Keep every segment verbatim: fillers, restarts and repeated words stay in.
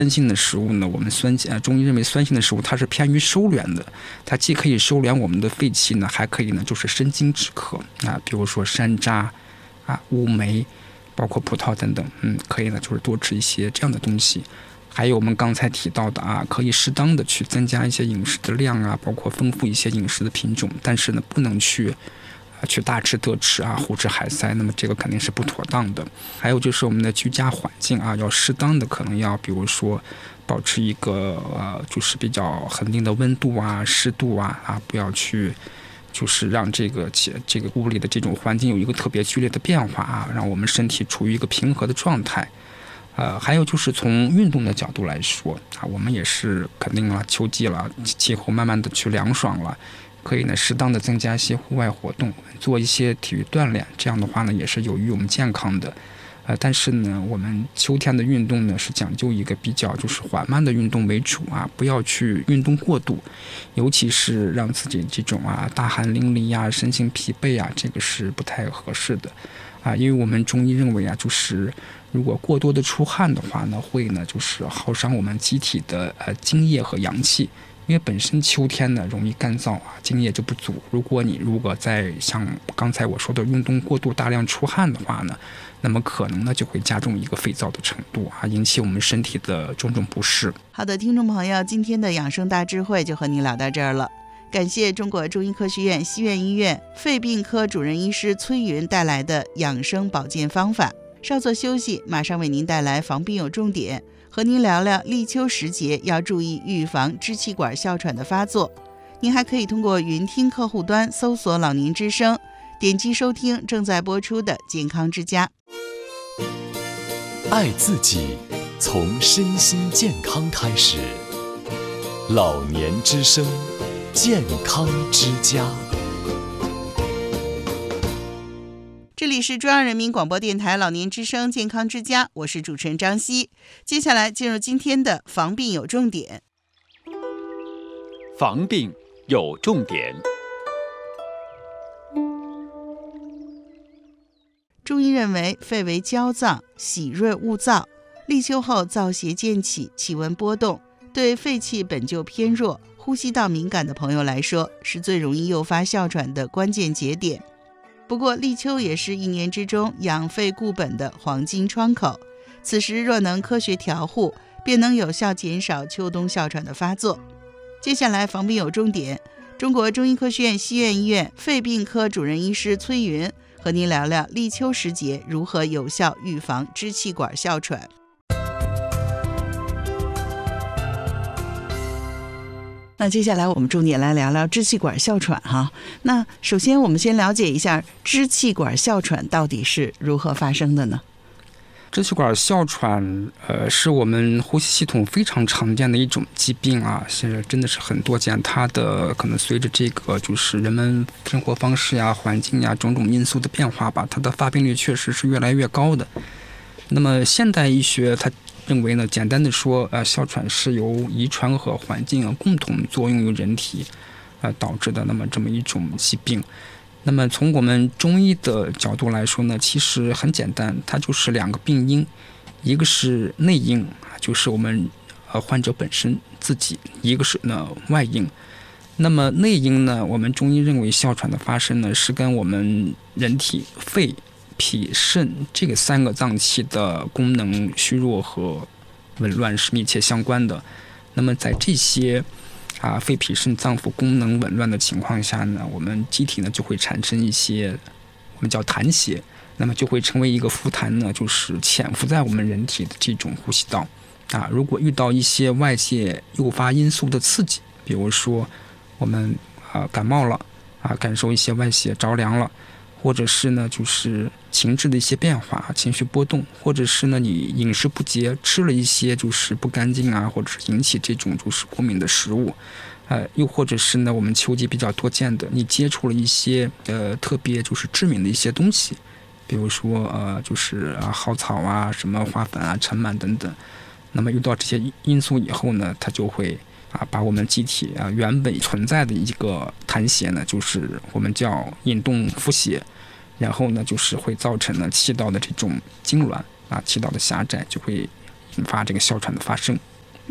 酸性的食物呢，我们酸啊中医认为酸性的食物它是偏于收敛的，它既可以收敛我们的肺气呢，还可以呢就是生津止渴啊，比如说山楂啊、乌梅，包括葡萄等等，嗯，可以呢就是多吃一些这样的东西。还有我们刚才提到的啊，可以适当的去增加一些饮食的量啊，包括丰富一些饮食的品种，但是呢不能去去大吃特吃啊，胡吃海塞，那么这个肯定是不妥当的。还有就是我们的居家环境啊，要适当的可能要比如说保持一个呃就是比较恒定的温度啊、湿度啊啊，不要去就是让这个这个屋里的这种环境有一个特别剧烈的变化啊，让我们身体处于一个平和的状态。呃，还有就是从运动的角度来说啊，我们也是肯定了秋季了，气候慢慢的去凉爽了。可以呢，适当的增加一些户外活动，做一些体育锻炼，这样的话呢，也是有益我们健康的。呃，但是呢，我们秋天的运动呢，是讲究一个比较就是缓慢的运动为主啊，不要去运动过度，尤其是让自己这种啊大汗淋漓呀、身心疲惫啊，这个是不太合适的啊，因为我们中医认为啊，就是如果过多的出汗的话呢，会呢就是耗伤我们机体的呃津液和阳气。因为本身秋天呢容易干燥啊，津液就不足。如果你如果在像刚才我说的运动过度、大量出汗的话呢，那么可能呢就会加重一个肺燥的程度啊，引起我们身体的种种不适。 好的，听众朋友，今天的养生大智慧就和您聊到这儿了。感谢中国中医科学院西苑医院肺病科主任医师崔云带来的养生保健方法。稍作休息，马上为您带来防病有重点，和您聊聊立秋时节要注意预防支气管哮喘的发作。您还可以通过云听客户端搜索老年之声，点击收听正在播出的健康之家。 爱自己，从身心健康开始。老年之声，健康之家。 这里是中央人民广播电台老年之声健康之家，我是主持人张希。接下来进入今天的防病有重点。 防病有重点。 中医认为，肺为娇脏，喜润恶燥，立秋后燥邪渐起，气温波动，对肺气本就偏弱、呼吸道敏感的朋友来说，是最容易诱发哮喘的关键节点。不过立秋也是一年之中养肺固本的黄金窗口，此时若能科学调护，便能有效减少秋冬哮喘的发作。接下来防病有重点，中国中医科学院西苑医院肺病科主任医师崔云和您聊聊立秋时节如何有效预防支气管哮喘。那接下来我们重点来聊聊支气管哮喘哈。那首先我们先了解一下支气管哮喘到底是如何发生的呢？ 支气管哮喘，呃，是我们呼吸系统非常常见的一种疾病啊，是真的是很多见。它的可能随着这个就是人们生活方式呀、环境呀种种因素的变化吧，它的发病率确实是越来越高的。那么现代医学它认为呢，简单的说，呃，哮喘是由遗传和环境啊共同作用于人体，呃导致的那么这么一种疾病。那么从我们中医的角度来说呢，其实很简单，它就是两个病因，一个是内因，就是我们呃患者本身自己；一个是呢外因。那么内因呢，我们中医认为哮喘的发生呢，是跟我们人体肺、脾、肾这个三个脏器的功能虚弱和紊乱是密切相关的。那么在这些啊，肺脾肾脏腑功能紊乱的情况下呢，我们机体呢就会产生一些我们叫痰邪，那么就会成为一个浮痰呢，就是潜伏在我们人体的这种呼吸道啊。如果遇到一些外界诱发因素的刺激，比如说我们啊感冒了啊，感受一些外邪着凉了，或者是呢就是情志的一些变化，情绪波动，或者是呢你饮食不节，吃了一些就是不干净啊，或者是引起这种就是过敏的食物，呃，又或者是呢我们秋季比较多见的，你接触了一些呃特别就是致敏的一些东西，比如说呃就是啊蒿草啊、什么花粉啊、尘螨等等。那么遇到这些因素以后呢，它就会啊把我们机体啊原本存在的一个痰邪呢，就是我们叫引动腹泻。然后呢，就是会造成呢气道的这种痉挛啊，气道的狭窄，就会引发这个哮喘的发生。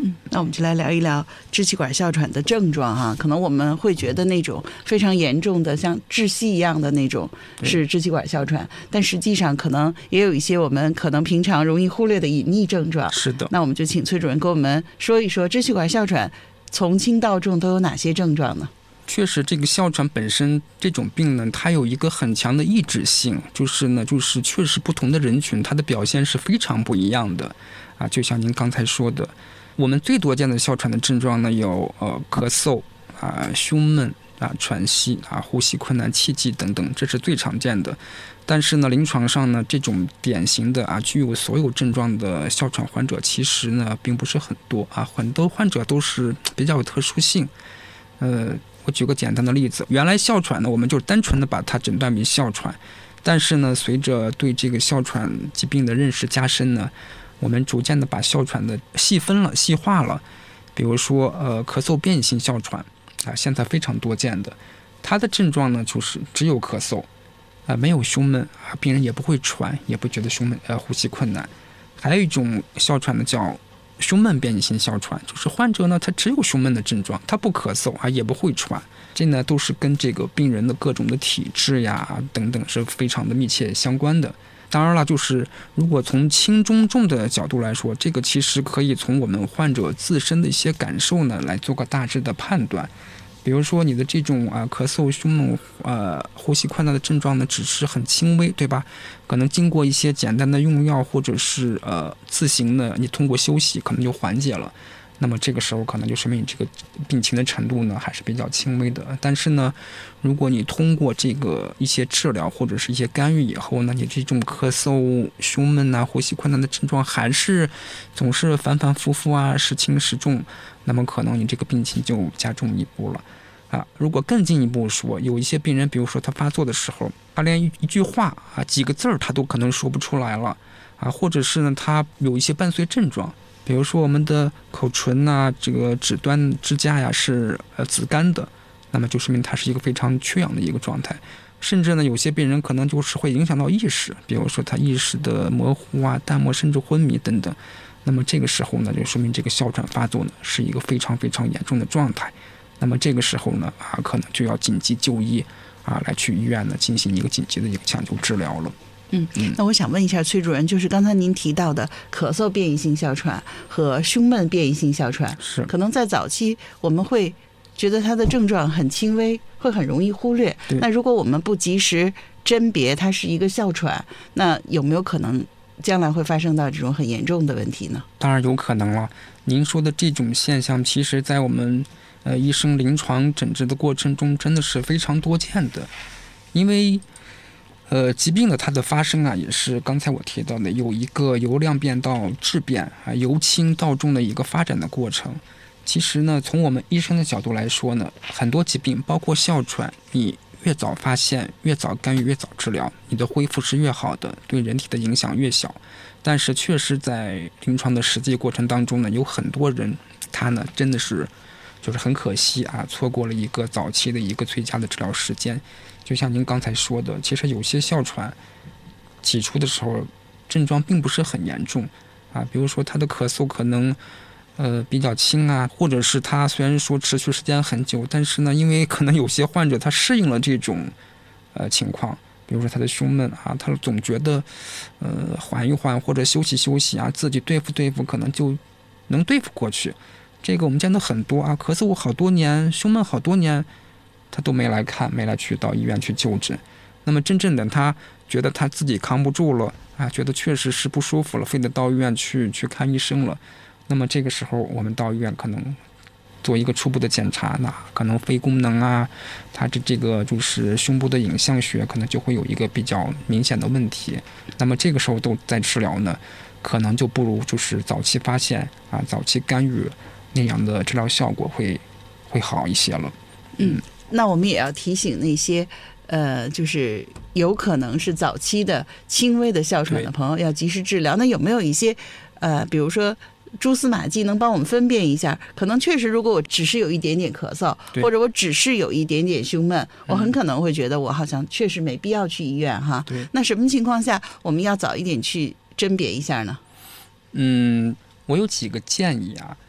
嗯，那我们就来聊一聊支气管哮喘的症状哈。可能我们会觉得那种非常严重的，像窒息一样的那种是支气管哮喘，但实际上可能也有一些我们可能平常容易忽略的隐匿症状。 是的， 那我们就请崔主任给我们说一说支气管哮喘从轻到重都有哪些症状呢？ 确实，这个哮喘本身这种病呢，它有一个很强的抑制性，就是呢，就是确实不同的人群，它的表现是非常不一样的啊。就像您刚才说的，我们最多见的哮喘的症状呢，有呃咳嗽啊、胸闷啊、喘息啊、呼吸困难、气悸等等，这是最常见的。但是呢，临床上呢，这种典型的啊具有所有症状的哮喘患者，其实呢并不是很多啊，很多患者都是比较有特殊性，呃。我举个简单的例子，原来哮喘呢，我们就单纯的把它诊断为哮喘，但是呢，随着对这个哮喘疾病的认识加深呢，我们逐渐的把哮喘的细分了、细化了。比如说，呃，咳嗽变异性哮喘啊，现在非常多见的，它的症状呢就是只有咳嗽，啊，没有胸闷啊，病人也不会喘，也不觉得胸闷，呃，呼吸困难。还有一种哮喘呢叫胸闷变异性哮喘，就是患者呢他只有胸闷的症状，他不咳嗽啊，也不会喘，这呢都是跟这个病人的各种的体质呀等等是非常的密切相关的。当然了，就是如果从轻中重的角度来说，这个其实可以从我们患者自身的一些感受呢来做个大致的判断。比如说你的这种啊咳嗽、胸闷、呃呼吸困难的症状呢，只是很轻微，对吧？可能经过一些简单的用药或者是呃自行的，你通过休息可能就缓解了。那么这个时候可能就说明你这个病情的程度呢还是比较轻微的。但是呢，如果你通过这个一些治疗或者是一些干预以后呢，你这种咳嗽、胸闷啊、呼吸困难的症状还是总是反反复复啊，时轻时重，那么可能你这个病情就加重一步了。啊，如果更进一步说，有一些病人，比如说他发作的时候，他连一句话啊、几个字儿他都可能说不出来了，啊，或者是呢，他有一些伴随症状，比如说我们的口唇呐、啊，这个指端、指甲呀是呃紫干的，那么就说明他是一个非常缺氧的一个状态。甚至呢，有些病人可能就是会影响到意识，比如说他意识的模糊啊、淡漠甚至昏迷等等。那么这个时候呢，就说明这个哮喘发作呢是一个非常非常严重的状态。那么这个时候呢，啊，可能就要紧急就医，啊，来去医院呢进行一个紧急的一个抢救治疗了。 嗯，那我想问一下崔主任，就是刚才您提到的咳嗽变异性哮喘和胸闷变异性哮喘， 是可能在早期我们会觉得它的症状很轻微，会很容易忽略。那如果我们不及时甄别它是一个哮喘，那有没有可能将来会发生到这种很严重的问题呢？ 当然有可能了。您说的这种现象，其实在我们呃医生临床诊治的过程中，真的是非常多见的。因为呃疾病的它的发生啊，也是刚才我提到的，有一个由量变到质变啊，由轻到重的一个发展的过程。其实呢，从我们医生的角度来说呢，很多疾病，包括哮喘，你越早发现、越早干预、越早治疗，你的恢复是越好的，对人体的影响越小。但是确实在临床的实际过程当中呢，有很多人他呢真的是就是很可惜啊，错过了一个早期的一个最佳的治疗时间。就像您刚才说的，其实有些哮喘起初的时候症状并不是很严重啊，比如说他的咳嗽可能呃比较轻啊，或者是他虽然说持续时间很久，但是呢，因为可能有些患者他适应了这种呃情况，比如说他的胸闷啊，他总觉得呃缓一缓或者休息休息啊，自己对付对付可能就能对付过去。这个我们见的很多啊，咳嗽好多年，胸闷好多年，他都没来看，没来去到医院去就诊。那么真正的他觉得他自己扛不住了啊，觉得确实是不舒服了，非得到医院去去看医生了。那么这个时候我们到医院可能做一个初步的检查，那可能肺功能啊，它的这个就是胸部的影像学可能就会有一个比较明显的问题。那么这个时候都在治疗呢，可能就不如就是早期发现啊，早期干预那样的治疗效果会会好一些了。 嗯，那我们也要提醒那些呃，就是有可能是早期的轻微的哮喘的朋友要及时治疗。那有没有一些呃，比如说蛛丝马迹能帮我们分辨一下？可能确实，如果我只是有一点点咳嗽，或者我只是有一点点胸闷，我很可能会觉得我好像确实没必要去医院哈。那什么情况下我们要早一点去甄别一下呢？ 嗯，我有几个建议啊。